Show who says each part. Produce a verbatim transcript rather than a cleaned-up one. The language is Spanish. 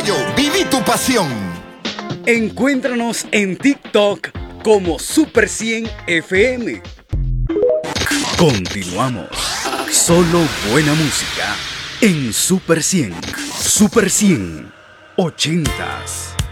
Speaker 1: Uruguayo, viví tu pasión.
Speaker 2: Encuéntranos en TikTok como Super cien F M. Continuamos. Solo buena música en Super cien. Super cien. ochentas.